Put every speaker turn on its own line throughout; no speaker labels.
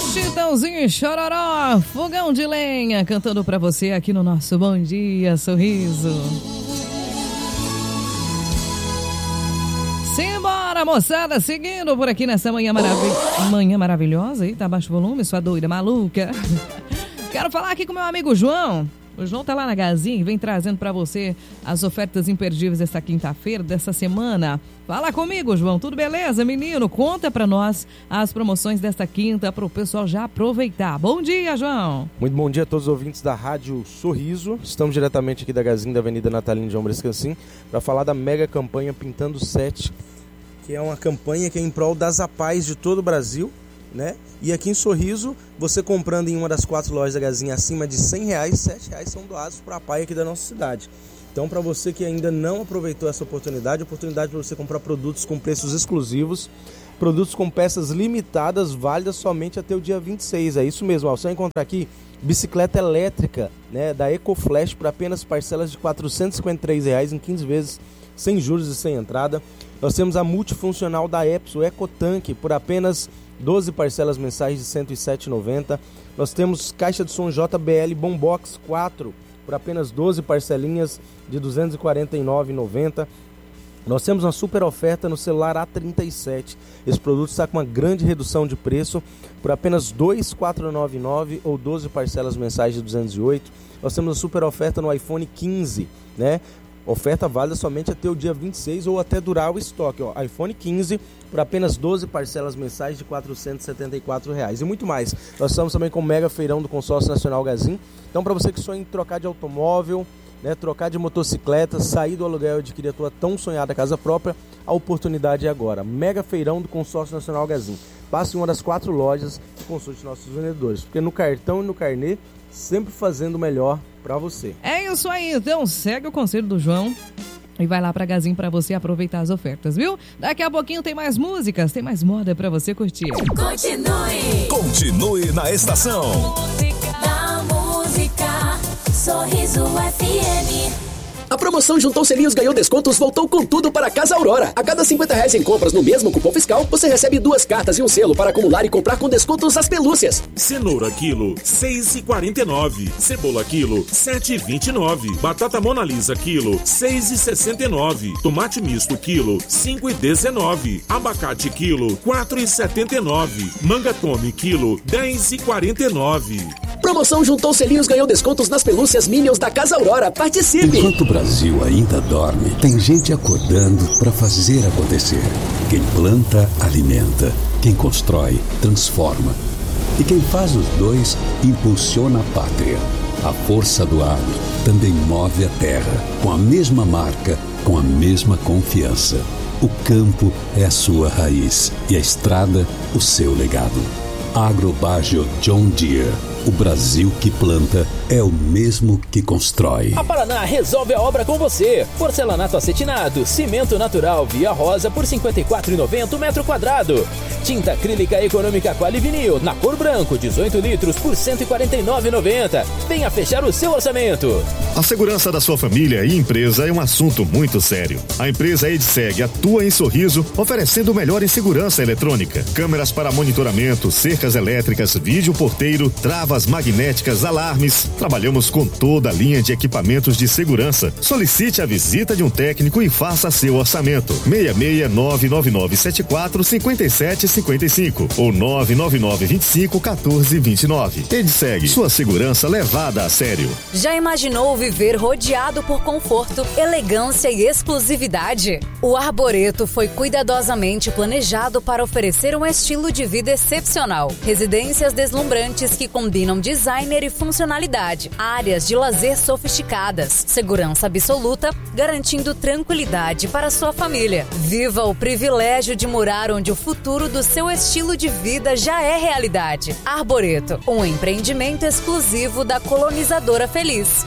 Chitãozinho e Chororó, fogão de lenha, cantando pra você aqui no nosso Bom Dia Sorriso. Simbora, moçada, seguindo por aqui nessa manhã maravilhosa. Eita, baixo volume, sua doida maluca. Quero falar aqui com meu amigo João. O João tá lá na Gazin e vem trazendo pra você as ofertas imperdíveis desta quinta-feira, dessa semana. Fala comigo, João. Tudo beleza, menino? Conta pra nós as promoções desta quinta pro pessoal já aproveitar. Bom dia, João.
Muito bom dia a todos os ouvintes da Rádio Sorriso. Estamos diretamente aqui da Gazin, da Avenida Natalino de Ombrescancim, para falar da mega campanha Pintando 7, que é uma campanha que é em prol das APAES de todo o Brasil, né? E aqui em Sorriso, você comprando em uma das 4 lojas da Gazin acima de R$100, R$7 são doados para a APAE aqui da nossa cidade. Então, para você que ainda não aproveitou essa oportunidade para você comprar produtos com preços exclusivos, produtos com peças limitadas, válidas somente até o dia 26. É isso mesmo, ó, você vai encontrar aqui bicicleta elétrica, né, da EcoFlash por apenas parcelas de R$ 453 em 15 vezes, sem juros e sem entrada. Nós temos a multifuncional da Epson, EcoTank, por apenas 12 parcelas mensais de R$ 107,90. Nós temos caixa de som JBL Bombox 4 por apenas 12 parcelinhas de R$ 249,90. Nós temos uma super oferta no celular A37. Esse produto está com uma grande redução de preço por apenas R$ 2.499 ou 12 parcelas mensais de R$ 208. Nós temos uma super oferta no iPhone 15, né? Oferta válida somente até o dia 26 ou até durar o estoque. Ó, iPhone 15 por apenas 12 parcelas mensais de R$ 474,00 e muito mais. Nós estamos também com o mega feirão do Consórcio Nacional Gazin. Então, para você que sonha em trocar de automóvel, né, trocar de motocicleta, sair do aluguel e adquirir a tua tão sonhada casa própria, a oportunidade é agora. Mega feirão do Consórcio Nacional Gazin. Passe em uma das 4 lojas e consulte nossos vendedores, porque no cartão e no carnê, sempre fazendo o melhor para você.
É isso aí, então segue o conselho do João e vai lá pra Gazin pra você aproveitar as ofertas, viu? Daqui a pouquinho tem mais músicas, tem mais moda pra você curtir.
Continue na estação.
Da música, Sorriso FM.
A promoção Juntou Selinhos Ganhou Descontos voltou com tudo para Casa Aurora. A cada R$50 em compras no mesmo cupom fiscal, você recebe 2 cartas e um selo para acumular e comprar com descontos as pelúcias.
Cenoura quilo, R$ 6,49. Cebola quilo, R$ 7,29. Batata Mona Lisa quilo, R$ 6,69. Tomate misto quilo, R$ 5,19. Abacate quilo, R$ 4,79. Manga tome quilo, R$ 10,49.
Promoção Juntou Selinhos Ganhou Descontos nas pelúcias Minions da Casa Aurora. Participe!
Enquanto o Brasil ainda dorme, tem gente acordando para fazer acontecer. Quem planta, alimenta. Quem constrói, transforma. E quem faz os dois, impulsiona a pátria. A força do agro também move a terra, com a mesma marca, com a mesma confiança. O campo é a sua raiz e a estrada, o seu legado. Agrobágio John Deere. O Brasil que planta é o mesmo que constrói.
A Paraná resolve a obra com você. Porcelanato acetinado, cimento natural Via Rosa por R$ 54,90 o metro quadrado. Tinta acrílica econômica Quali Vinil, na cor branco, 18 litros por R$ 149,90. Venha fechar o seu orçamento.
A segurança da sua família e empresa é um assunto muito sério. A empresa Edseg atua em Sorriso, oferecendo o melhor em segurança eletrônica. Câmeras para monitoramento, cercas elétricas, vídeo porteiro, travas magnéticas, alarmes. Trabalhamos com toda a linha de equipamentos de segurança. Solicite a visita de um técnico e faça seu orçamento. 66999745755 ou 999251429. Edseg, sua segurança levada a sério.
Já imaginou viver rodeado por conforto, elegância e exclusividade? O Arboreto foi cuidadosamente planejado para oferecer um estilo de vida excepcional. Residências deslumbrantes que combinam designer e funcionalidade, áreas de lazer sofisticadas, segurança absoluta, garantindo tranquilidade para sua família. Viva o privilégio de morar onde o futuro do seu estilo de vida já é realidade. Arboreto, um empreendimento exclusivo da Colonizadora Feliz.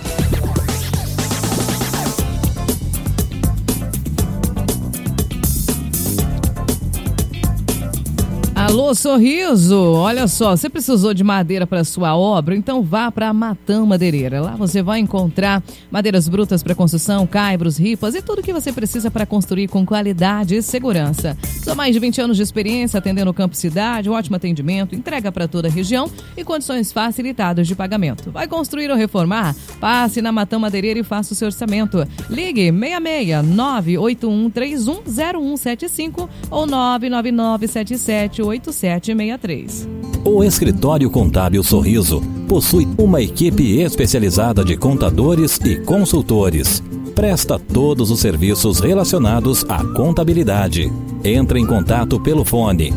Alô, Sorriso! Olha só, você precisou de madeira para sua obra? Então vá para a Matã Madeireira. Lá você vai encontrar madeiras brutas para construção, caibros, ripas e tudo que você precisa para construir com qualidade e segurança. São mais de 20 anos de experiência atendendo o campo cidade, um ótimo atendimento, entrega para toda a região e condições facilitadas de pagamento. Vai construir ou reformar? Passe na Matã Madeireira e faça o seu orçamento. Ligue 66 981 31 0175 ou 999778763.
O Escritório Contábil Sorriso possui uma equipe especializada de contadores e consultores. Presta todos os serviços relacionados à contabilidade. Entre em contato pelo fone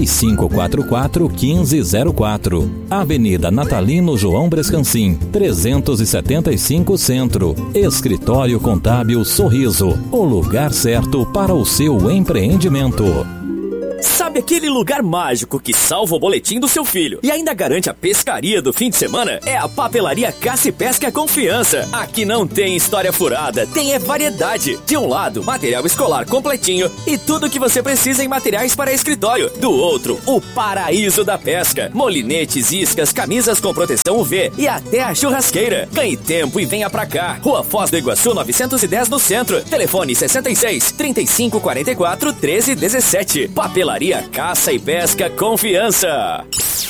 3544-1504, Avenida Natalino João Brescancin, 375 Centro. Escritório Contábil Sorriso, o lugar certo para o seu empreendimento.
Sabe aquele lugar mágico que salva o boletim do seu filho e ainda garante a pescaria do fim de semana? É a Papelaria Caça e Pesca Confiança. Aqui não tem história furada, tem variedade. De um lado, material escolar completinho e tudo que você precisa em materiais para escritório. Do outro, o paraíso da pesca. Molinetes, iscas, camisas com proteção UV e até a churrasqueira. Ganhe tempo e venha pra cá. Rua Foz do Iguaçu 910 no centro. Telefone 66 3544 1317. Papelaria Caça e Pesca Confiança.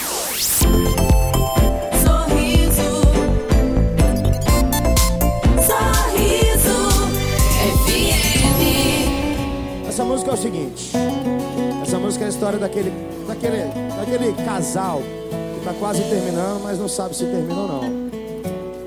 Essa música é o seguinte. Essa música é a história daquele casal que tá quase terminando, mas não sabe se terminou ou não.